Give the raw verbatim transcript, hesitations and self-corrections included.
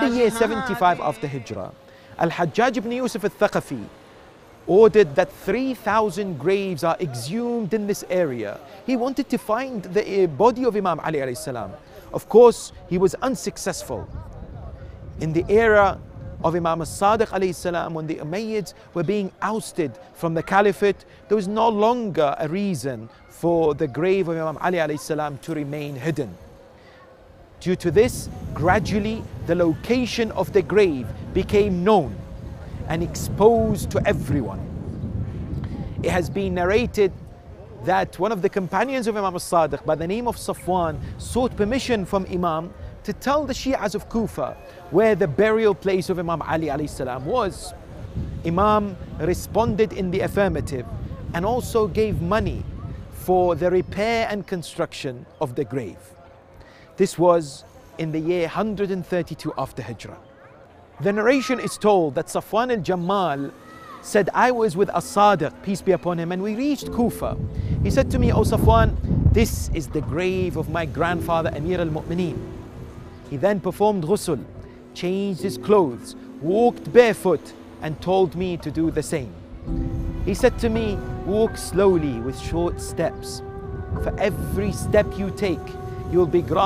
the year seventy-five after Hijrah, Al-Hajjaj ibn Yusuf al-Thaqafi ordered that three thousand graves are exhumed in this area. He wanted to find the body of Imam Ali alayhi salam. Of course, he was unsuccessful. In the era of Imam al-Sadiq alayhi salam, when the Umayyads were being ousted from the caliphate, there was no longer a reason for the grave of Imam Ali alayhi salam to remain hidden. Due to this, gradually the location of the grave became known and exposed to everyone. It has been narrated that one of the companions of Imam al-Sadiq by the name of Safwan sought permission from Imam to tell the Shi'as of Kufa where the burial place of Imam Ali alayhi salam was. Imam responded in the affirmative and also gave money for the repair and construction of the grave. This was in the year one hundred thirty-two after Hijrah. The narration is told that Safwan al-Jammal said, I was with As-Sadiq, peace be upon him, and we reached Kufa. He said to me, O Safwan, this is the grave of my grandfather Amir al-Mu'mineen. He then performed ghusl, changed his clothes, walked barefoot, and told me to do the same. He said to me, walk slowly with short steps. For every step you take, you will be granted